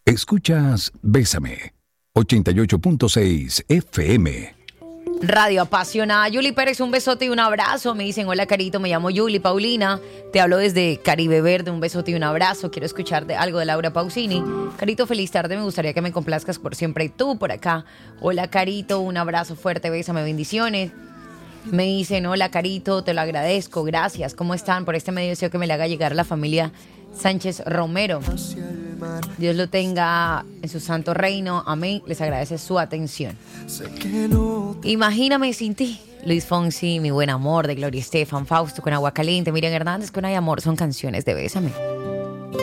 Escuchas Bésame, 88.6 FM. Radio apasionada. Yuli Pérez, un besote y un abrazo. Me dicen, hola Carito, me llamo Yuli Paulina. Te hablo desde Caribe Verde, un besote y un abrazo. Quiero escuchar algo de Laura Pausini. Carito, feliz tarde, me gustaría que me complazcas por siempre. Y tú por acá. Hola Carito, un abrazo fuerte, bésame, bendiciones. Me dicen, hola Carito, te lo agradezco, gracias. ¿Cómo están? Por este medio deseo que me le haga llegar la familia Sánchez Romero. Dios lo tenga en su santo reino. Amén. Les agradece su atención. Imagíname sin ti. Luis Fonsi, Mi Buen Amor, de Gloria Estefan, Fausto con Agua Caliente, Miriam Hernández con Hay Amor, son canciones de Bésame.